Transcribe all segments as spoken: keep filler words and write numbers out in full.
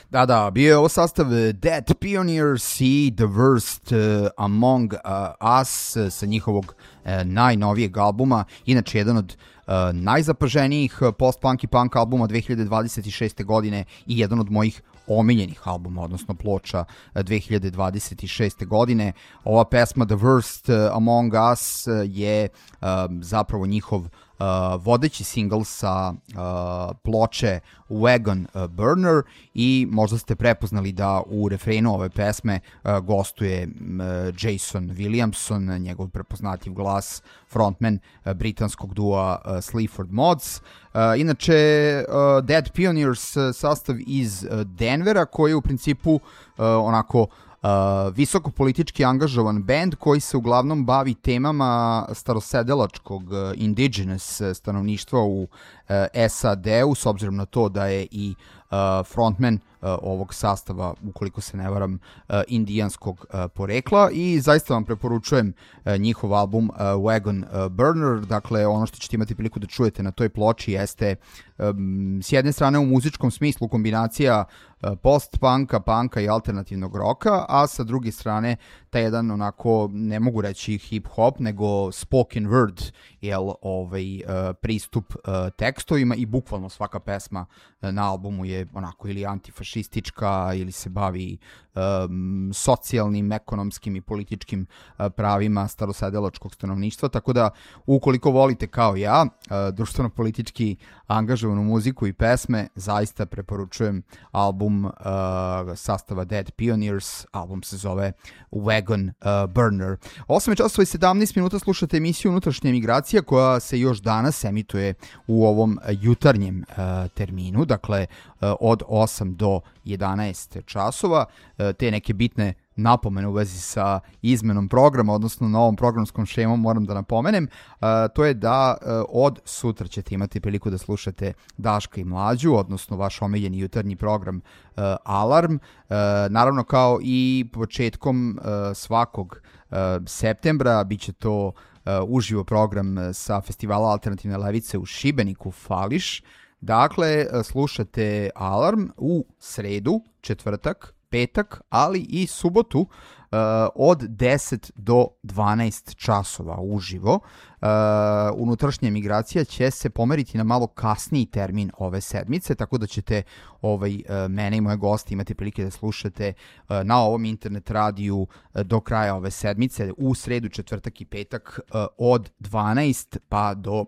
Da, da, bio je ovo sastav Dead Pioneers i The Worst uh, Among uh, Us uh, sa njihovog uh, najnovijeg albuma, inače jedan od uh, najzapaženijih post-punk i punk albuma dve hiljade dvadeset šeste godine i jedan od mojih omiljenih albuma, odnosno ploča dve hiljade dvadeset šeste godine. Ova pesma The Worst Among Us je uh, zapravo njihov uh, vodeći singl sa uh, ploče Wagon Burner i možda ste prepoznali da u refrenu ove pesme uh, gostuje uh, Jason Williamson, njegov prepoznatljiv glas, frontman uh, britanskog dua uh, Sleaford Mods. Uh, inače, uh, Dead Pioneers uh, sastav iz uh, Denvera, koji je u principu uh, onako uh, visoko politički angažovan band koji se uglavnom bavi temama starosedelačkog uh, indigenous stanovništva u uh, S A D-u, s obzirom na to da je i uh, frontman uh, ovog sastava, ukoliko se ne varam, uh, indijanskog uh, porekla, i zaista vam preporučujem uh, njihov album uh, Wagon uh, Burner. Dakle, ono što ćete imati priliku da čujete na toj ploči jeste um, s jedne strane u muzičkom smislu kombinacija uh, post-punka, punka i alternativnog roka, a sa druge strane taj jedan onako, ne mogu reći hip-hop, nego spoken word, jel, ovaj, uh, pristup uh, tekstovima, i bukvalno svaka pesma uh, na albumu je onako ili antifašistička ili se bavi um, socijalnim, ekonomskim i političkim uh, pravima starosedelačkog stanovništva, tako da ukoliko volite kao ja uh, društveno-politički angažovanu muziku i pesme, zaista preporučujem album uh, sastava Dead Pioneers. Album se zove Wagon uh, Burner. osam časova i sedamnaest minuta slušate emisiju Unutrašnja emigracija, koja se još danas emituje u ovom jutarnjem uh, terminu, dakle uh, od osam do jedanaest časova. Uh, te neke bitne napomene u vezi sa izmenom programa, odnosno novom programskom šemom, moram da napomenem, uh, to je da uh, od sutra ćete imati priliku da slušate Daška i Mlađu, odnosno vaš omiljeni jutarnji program uh, Alarm. Uh, naravno, kao i početkom uh, svakog uh, septembra, bit će to uh, uživo program sa festivala Alternativne levice u Šibeniku, Fališ. Dakle, slušate Alarm u sredu, četvrtak, petak, ali i subotu uh, od deset do dvanaest časova uživo. Uh, unutrašnja emigracija će se pomeriti na malo kasniji termin ove sedmice, tako da ćete ovaj, uh, mene i moje goste imati prilike da slušate uh, na ovom internet radiju uh, do kraja ove sedmice, u sredu, četvrtak i petak uh, od dvanaest pa do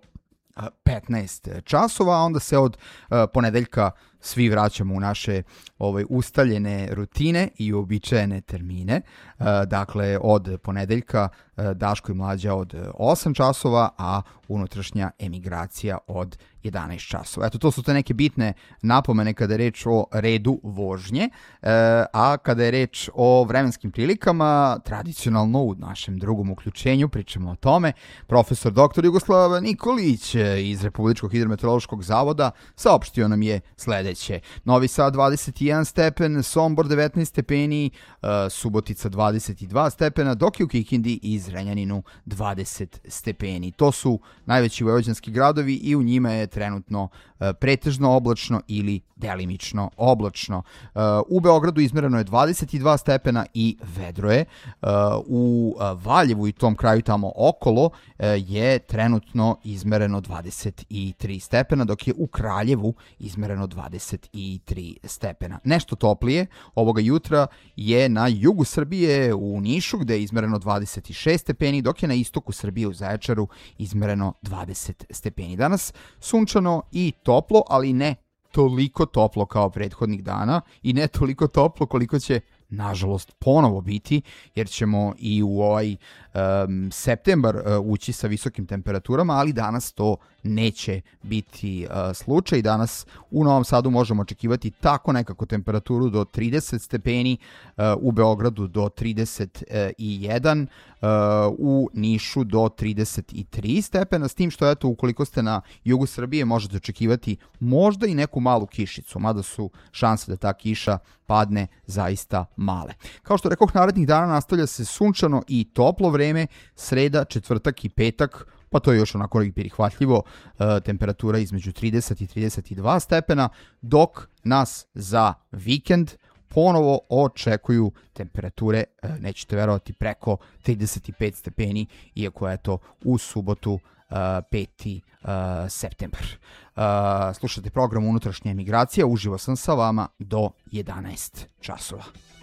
petnaest časova, a onda se od uh, ponedeljka svi vraćamo u naše ovaj, ustaljene rutine i uobičajene termine. Uh, dakle, od ponedeljka uh, Daško i Mlađa od osam časova, a unutrašnja emigracija od jedanaest časova. Eto, to su te neke bitne napomene kada je reč o redu vožnje, uh, a kada je reč o vremenskim prilikama, tradicionalno u našem drugom uključenju pričamo o tome. Profesor doktor Jugoslav Nikolić iz Republičkog hidrometeorološkog zavoda saopštio nam je sledeće. Novi Sad dvadeset jedan stepen, Sombor devetnaest stepeni, uh, Subotica dvadeset dva stepena, dok je u Kikindi i Zrenjaninu dvadeset stepeni. To su najveći vojvođanski gradovi i u njima je trenutno uh, pretežno oblačno ili delimično oblačno. Uh, u Beogradu izmereno je dvadeset dva stepena i vedro je. Uh, u uh, Valjevu i tom kraju tamo okolo uh, je trenutno izmereno dvadeset tri stepena, dok je u Kraljevu izmereno dvadeset tri stepena. Nešto toplije ovoga jutra je na jugu Srbije, u Nišu, gde je izmereno dvadeset šest stepeni, dok je na istoku Srbije u Zaječaru izmereno dvadeset stepeni. Danas sunčano i toplo, ali ne toliko toplo kao prethodnih dana i ne toliko toplo koliko će nažalost ponovo biti, jer ćemo i u ovaj um, septembar uh, ući sa visokim temperaturama, ali danas to neće biti uh, slučaj. Danas u Novom Sadu možemo očekivati tako nekako temperaturu do trideset stepeni, uh, u Beogradu do trideset jedan, uh, u Nišu do trideset tri stepena, s tim što eto, ukoliko ste na jugu Srbije možete očekivati možda i neku malu kišicu, mada su šanse da ta kiša padne zaista male. Kao što rekoh, narednih dana nastavlja se sunčano i toplo vreme, sreda, četvrtak i petak pa to je još onako i prihvatljivo, e, temperatura između trideset i trideset dva stepena, dok nas za vikend ponovo očekuju temperature, e, nećete verovati, preko trideset pet stepeni, iako je to u subotu uh, peti septembar. Uh, slušate program Unutrašnja emigracija, uživo sam sa vama do jedanaest časova.